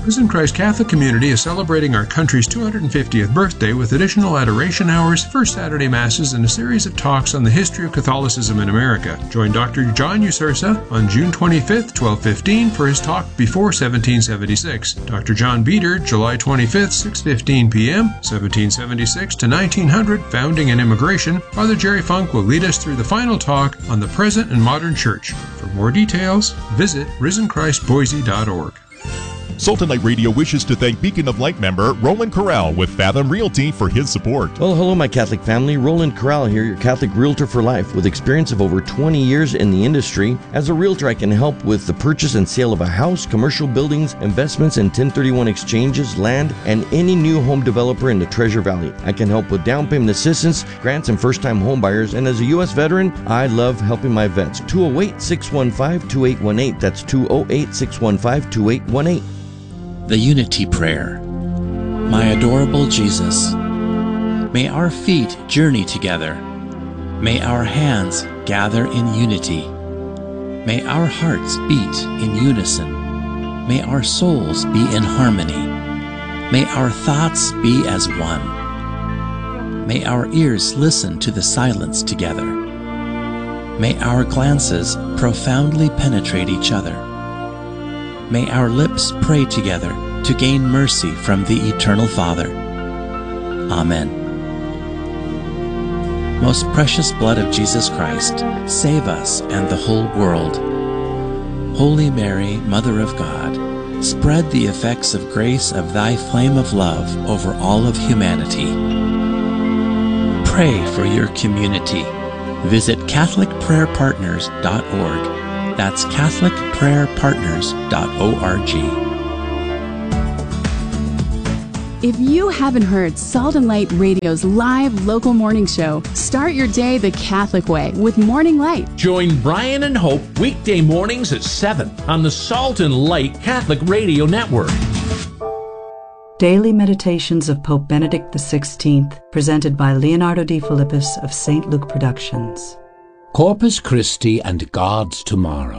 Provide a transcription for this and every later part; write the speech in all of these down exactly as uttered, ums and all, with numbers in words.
Risen Christ Catholic Community is celebrating our country's two hundred fiftieth birthday with additional adoration hours, first Saturday Masses, and a series of talks on the history of Catholicism in America. Join Doctor John Usursa on June twenty-fifth, twelve fifteen for his talk Before seventeen seventy-six. Doctor John Beater, July twenty-fifth, six fifteen p.m., seventeen seventy-six to nineteen hundred, Founding and Immigration. Father Jerry Funk will lead us through the final talk on the present and modern church. For more details, visit risen christ boise dot org. Sultan Light Radio wishes to thank Beacon of Light member Roland Corral with Fathom Realty for his support. Well, hello, my Catholic family. Roland Corral here, your Catholic realtor for life. With experience of over twenty years in the industry, as a realtor, I can help with the purchase and sale of a house, commercial buildings, investments in ten thirty-one exchanges, land, and any new home developer in the Treasure Valley. I can help with down payment assistance, grants, and first-time home buyers. And as a U S veteran, I love helping my vets. two oh eight, six one five, two eight one eight. That's two oh eight, six one five, two eight one eight. The Unity Prayer. My adorable Jesus, may our feet journey together. May our hands gather in unity. May our hearts beat in unison. May our souls be in harmony. May our thoughts be as one. May our ears listen to the silence together. May our glances profoundly penetrate each other. May our lips pray together to gain mercy from the Eternal Father. Amen. Most precious blood of Jesus Christ, save us and the whole world. Holy Mary, Mother of God, spread the effects of grace of thy flame of love over all of humanity. Pray for your community. Visit catholic prayer partners dot org. That's catholic prayer partners dot org. If you haven't heard Salt and Light Radio's live local morning show, start your day the Catholic way with Morning Light. Join Brian and Hope weekday mornings at seven on the Salt and Light Catholic Radio Network. Daily Meditations of Pope Benedict the sixteenth, presented by Leonardo D. Philippus of Saint Luke Productions. Corpus Christi and God's Tomorrow.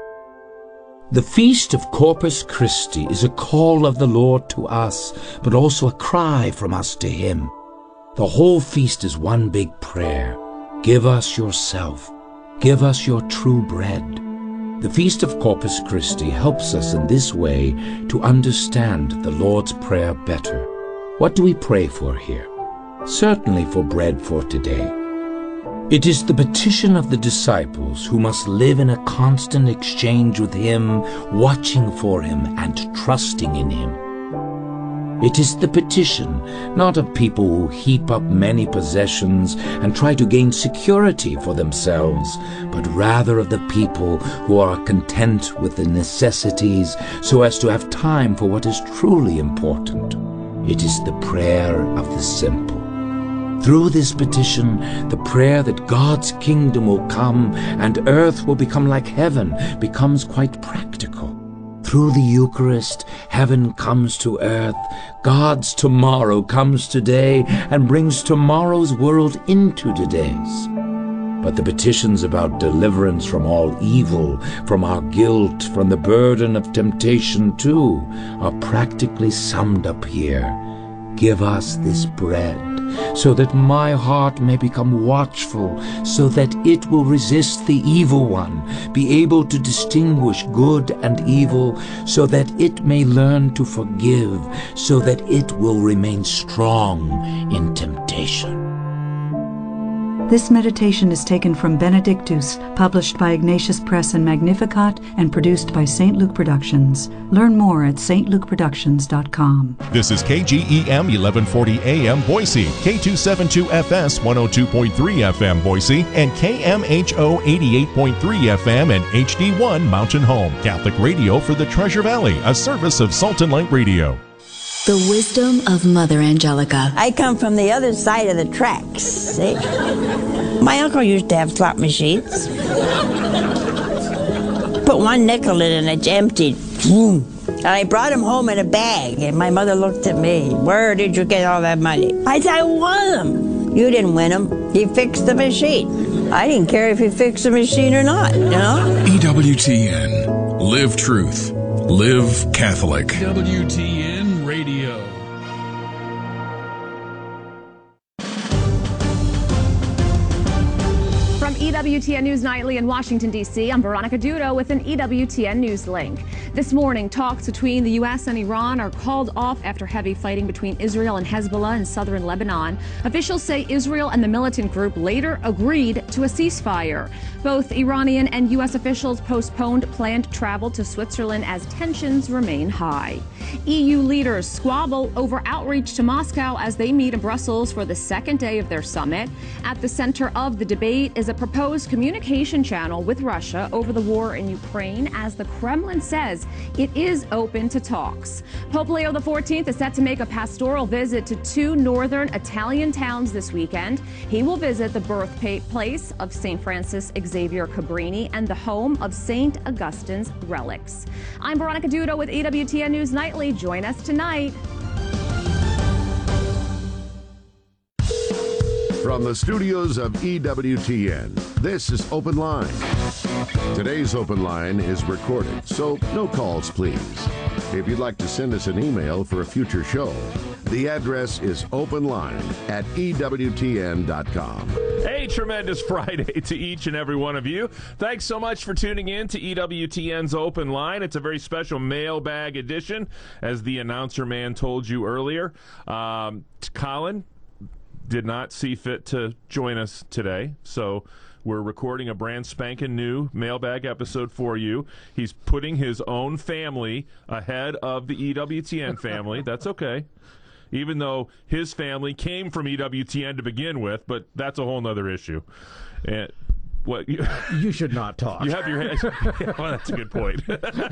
The Feast of Corpus Christi is a call of the Lord to us, but also a cry from us to Him. The whole feast is one big prayer. Give us yourself. Give us your true bread. The Feast of Corpus Christi helps us in this way to understand the Lord's Prayer better. What do we pray for here? Certainly for bread for today. It is the petition of the disciples who must live in a constant exchange with Him, watching for Him and trusting in Him. It is the petition not of people who heap up many possessions and try to gain security for themselves, but rather of the people who are content with the necessities so as to have time for what is truly important. It is the prayer of the simple. Through this petition, the prayer that God's kingdom will come and earth will become like heaven becomes quite practical. Through the Eucharist, heaven comes to earth, God's tomorrow comes today and brings tomorrow's world into today's. But the petitions about deliverance from all evil, from our guilt, from the burden of temptation too, are practically summed up here. Give us this bread, so that my heart may become watchful, so that it will resist the evil one, be able to distinguish good and evil, so that it may learn to forgive, so that it will remain strong in temptation. This meditation is taken from Benedictus, published by Ignatius Press and Magnificat, and produced by Saint Luke Productions. Learn more at saint luke productions dot com. This is K G E M eleven forty A M Boise, K two seventy-two F S one oh two point three F M Boise, and K M H O eighty-eight point three F M and H D one Mountain Home. Catholic radio for the Treasure Valley, a service of Salt and Light Radio. The wisdom of Mother Angelica. I come from the other side of the tracks, see? My uncle used to have slot machines. Put one nickel in and it's emptied. And I brought him home in a bag, and my mother looked at me. Where did you get all that money? I said, I won them. You didn't win them. He fixed the machine. I didn't care if he fixed the machine or not, you know? E W T N. Live truth. Live Catholic. W T N Radio. From E W T N News Nightly in Washington, D C, I'm Veronica Dudo with an E W T N News link. This morning, talks between the U S and Iran are called off after heavy fighting between Israel and Hezbollah in southern Lebanon. Officials say Israel and the militant group later agreed to a ceasefire. Both Iranian and U S officials postponed planned travel to Switzerland as tensions remain high. E U leaders squabble over outreach to Moscow as they meet in Brussels for the second day of their summit. At the center of the debate is a proposed communication channel with Russia over the war in Ukraine, as the Kremlin says it is open to talks. Pope Leo the fourteenth is set to make a pastoral visit to two northern Italian towns this weekend. He will visit the birthplace of Saint Francis Xavier Cabrini and the home of Saint Augustine's relics. I'm Veronica Dudo with E W T N News Nightly. Join us tonight. From the studios of E W T N, this is Open Line. Today's Open Line is recorded, so no calls, please. If you'd like to send us an email for a future show, the address is openline at E W T N dot com. Hey, tremendous Friday to each and every one of you. Thanks so much for tuning in to E W T N's Open Line. It's a very special mailbag edition, as the announcer man told you earlier. Um, Colin did not see fit to join us today, so we're recording a brand spanking new mailbag episode for you. He's putting his own family ahead of the E W T N family. That's okay, even though his family came from E W T N to begin with, but that's a whole nother issue. And what you, you should not talk. You have your hands. Yeah, well, that's a good point.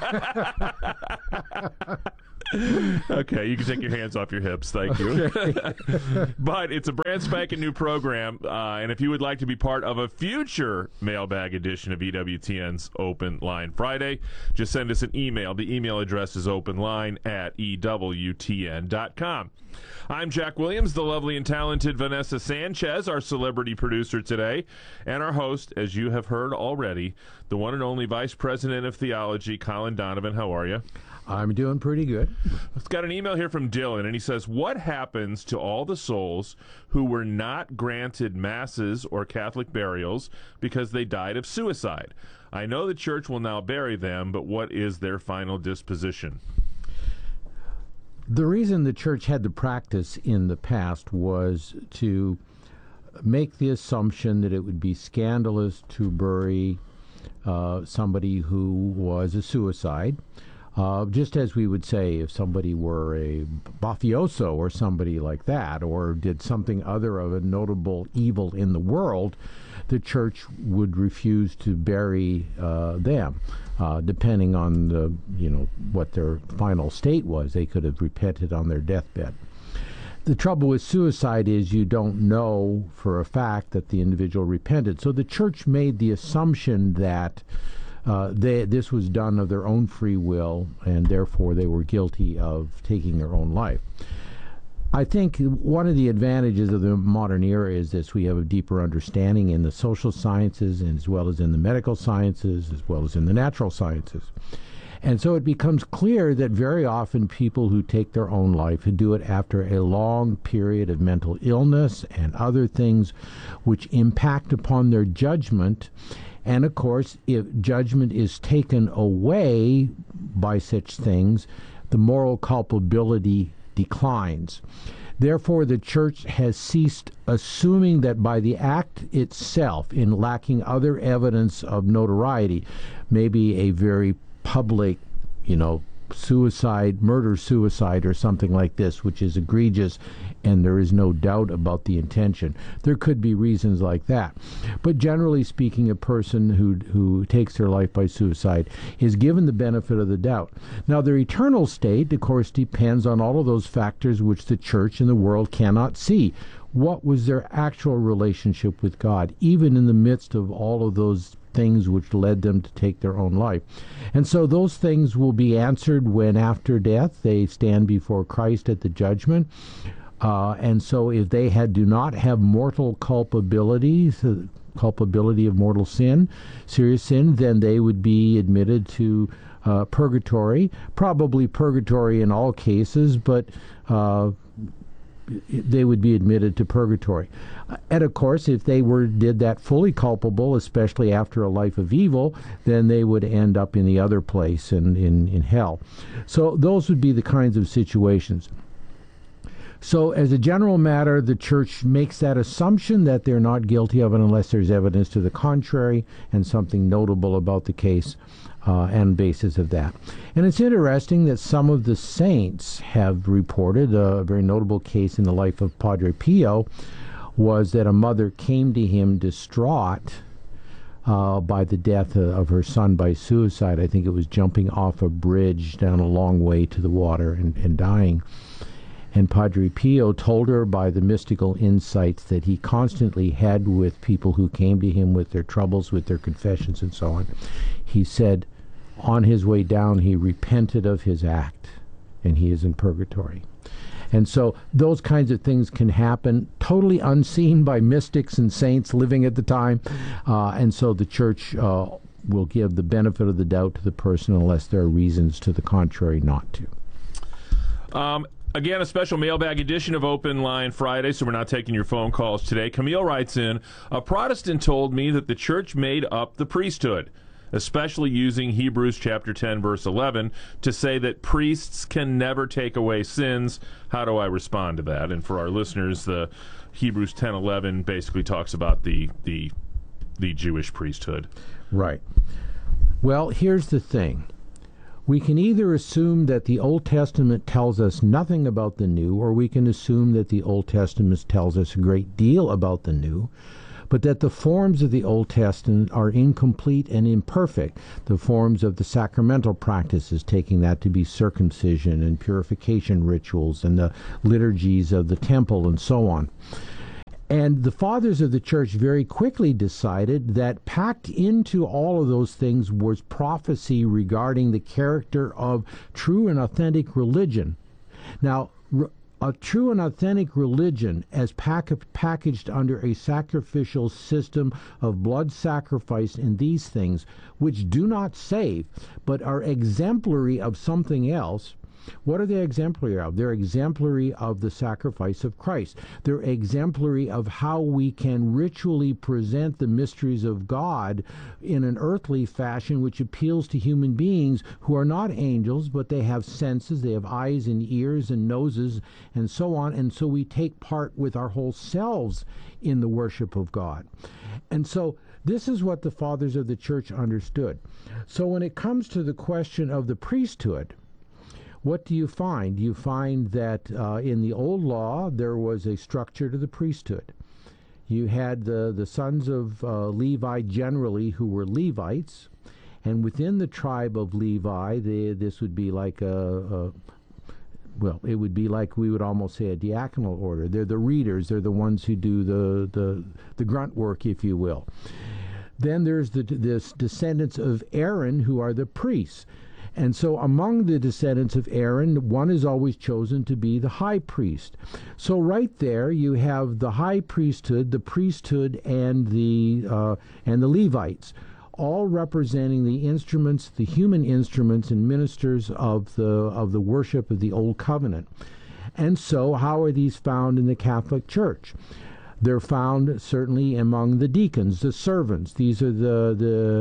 Okay, you can take your hands off your hips. Thank you. Okay. But it's a brand spanking new program, uh, and if you would like to be part of a future mailbag edition of E W T N's Open Line Friday, just send us an email. The email address is openline at E W T N dot com. I'm Jack Williams, the lovely and talented Vanessa Sanchez, our celebrity producer today, and our host, as you have heard already, the one and only Vice President of Theology, Colin Donovan. How are you? I'm doing pretty good. I've got an email here from Dylan, and he says, what happens to all the souls who were not granted masses or Catholic burials because they died of suicide? I know the church will now bury them, but what is their final disposition? The reason the church had the practice in the past was to make the assumption that it would be scandalous to bury uh, somebody who was a suicide. Uh, just as we would say if somebody were a mafioso or somebody like that, or did something other of a notable evil in the world, the church would refuse to bury uh, them, uh, depending on the, you know, what their final state was. They could have repented on their deathbed. The trouble with suicide is you don't know for a fact that the individual repented. So the church made the assumption that Uh, they, this was done of their own free will, and therefore they were guilty of taking their own life. I think one of the advantages of the modern era is this: we have a deeper understanding in the social sciences, and as well as in the medical sciences, as well as in the natural sciences. And so it becomes clear that very often people who take their own life who do it after a long period of mental illness and other things which impact upon their judgment. And of course, if judgment is taken away by such things, the moral culpability declines. Therefore, the church has ceased assuming that by the act itself, in lacking other evidence of notoriety, maybe a very public, you know, suicide, murder-suicide or something like this, which is egregious, and there is no doubt about the intention. There could be reasons like that. But generally speaking, a person who who takes their life by suicide is given the benefit of the doubt. Now, their eternal state, of course, depends on all of those factors which the church and the world cannot see. What was their actual relationship with God, even in the midst of all of those things which led them to take their own life? And so those things will be answered when, after death, they stand before Christ at the judgment. Uh, and so if they had do not have mortal culpability, culpability of mortal sin, serious sin, then they would be admitted to uh, purgatory, probably purgatory in all cases, but uh, they would be admitted to purgatory. And of course, if they were did that fully culpable, especially after a life of evil, then they would end up in the other place, in, in, in hell. So those would be the kinds of situations. So as a general matter, the church makes that assumption that they're not guilty of it unless there's evidence to the contrary and something notable about the case uh, and basis of that. And it's interesting that some of the saints have reported, a very notable case in the life of Padre Pio was that a mother came to him distraught uh, by the death of her son by suicide. I think it was jumping off a bridge down a long way to the water and, and dying. And Padre Pio told her by the mystical insights that he constantly had with people who came to him with their troubles, with their confessions and so on. He said on his way down he repented of his act and he is in purgatory. And so those kinds of things can happen totally unseen by mystics and saints living at the time. Uh, and so the church uh, will give the benefit of the doubt to the person unless there are reasons to the contrary not to. Um, Again, a special mailbag edition of Open Line Friday, so we're not taking your phone calls today. Camille writes in, a Protestant told me that the church made up the priesthood, especially using Hebrews chapter ten, verse eleven, to say that priests can never take away sins. How do I respond to that? And for our listeners, the Hebrews ten eleven basically talks about the the the Jewish priesthood. Right. Well, here's the thing. We can either assume that the Old Testament tells us nothing about the New, or we can assume that the Old Testament tells us a great deal about the New, but that the forms of the Old Testament are incomplete and imperfect. The forms of the sacramental practices, taking that to be circumcision and purification rituals and the liturgies of the temple and so on. And the fathers of the church very quickly decided that packed into all of those things was prophecy regarding the character of true and authentic religion. Now, a true and authentic religion, as pack- packaged under a sacrificial system of blood sacrifice and these things, which do not save, but are exemplary of something else. What are they exemplary of? They're exemplary of the sacrifice of Christ. They're exemplary of how we can ritually present the mysteries of God in an earthly fashion which appeals to human beings who are not angels, but they have senses, they have eyes and ears and noses and so on, and so we take part with our whole selves in the worship of God. And so this is what the fathers of the church understood. So when it comes to the question of the priesthood, what do you find? You find that uh, in the old law there was a structure to the priesthood. You had the, the sons of uh, Levi generally who were Levites, and within the tribe of Levi, they, this would be like a, a, well, it would be like we would almost say a diaconal order. They're the readers. They're the ones who do the, the, the grunt work, if you will. Then there's the, the descendants of Aaron who are the priests. And so among the descendants of Aaron, one is always chosen to be the high priest. So right there you have the high priesthood, the priesthood, and the uh, and the Levites, all representing the instruments, the human instruments and ministers of the of the worship of the Old Covenant. And so how are these found in the Catholic Church? They're found certainly among the deacons, the servants. These are the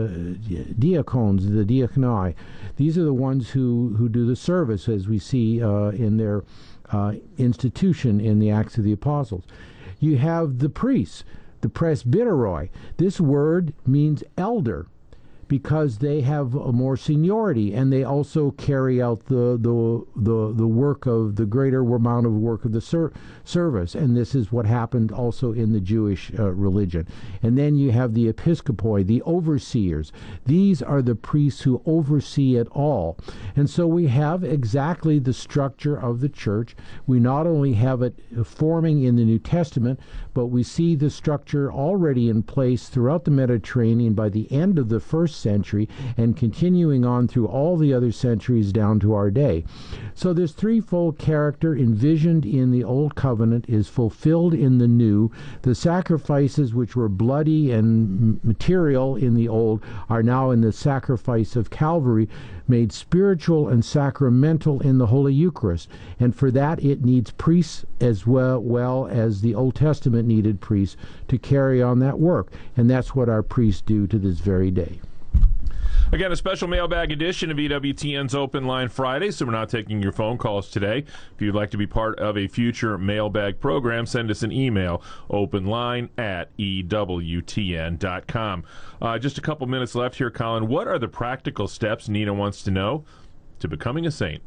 the diacones, the diaconoi. These are the ones who, who do the service, as we see uh, in their uh, institution in the Acts of the Apostles. You have the priests, the presbyteroi. This word means elder, because they have a more seniority, and they also carry out the the the, the work of the greater amount of work of the ser- service. And this is what happened also in the Jewish uh, religion. And then you have the episcopoi, the overseers. These are the priests who oversee it all. And so we have exactly the structure of the church. We not only have it forming in the New Testament, but we see the structure already in place throughout the Mediterranean by the end of the first first century and continuing on through all the other centuries down to our day. So this threefold character envisioned in the Old Covenant is fulfilled in the New. The sacrifices which were bloody and material in the Old are now in the sacrifice of Calvary, made spiritual and sacramental in the Holy Eucharist. And for that it needs priests as well, well as the Old Testament needed priests to carry on that work. And that's what our priests do to this very day. Again, a special mailbag edition of E W T N's Open Line Friday, so we're not taking your phone calls today. If you'd like to be part of a future mailbag program, send us an email, openline at E W T N dot com. Uh, just a couple minutes left here, Colin. What are the practical steps, Nina wants to know, to becoming a saint?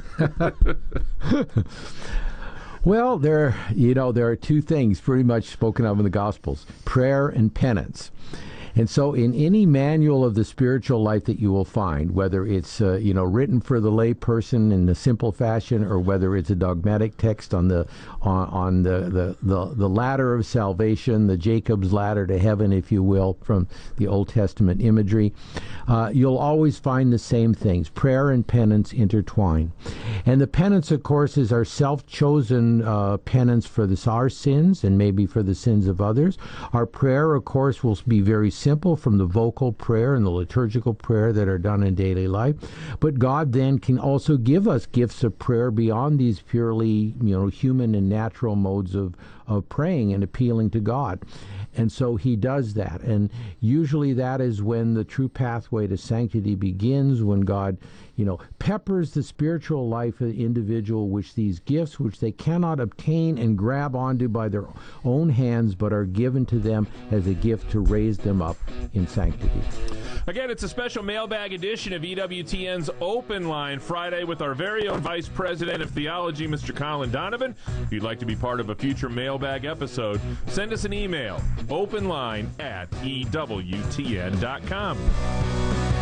Well, there, you know, there are two things pretty much spoken of in the Gospels, prayer and penance. And so in any manual of the spiritual life that you will find, whether it's uh, you know written for the lay person in a simple fashion, or whether it's a dogmatic text on the on, on the, the, the, the ladder of salvation, the Jacob's ladder to heaven, if you will, from the Old Testament imagery, uh, you'll always find the same things, prayer and penance intertwined. And the penance, of course, is our self-chosen uh, penance for this, our sins and maybe for the sins of others. Our prayer, of course, will be very simple. Simple from the vocal prayer and the liturgical prayer that are done in daily life. But God then can also give us gifts of prayer beyond these purely, you know, human and natural modes of, of praying and appealing to God. And so he does that. And usually that is when the true pathway to sanctity begins, when God, you know, peppers the spiritual life of the individual with these gifts which they cannot obtain and grab onto by their own hands, but are given to them as a gift to raise them up in sanctity. Again, it's a special mailbag edition of E W T N's Open Line Friday with our very own Vice President of Theology, Mister Colin Donovan. If you'd like to be part of a future mailbag episode, send us an email, openline at E W T N dot com.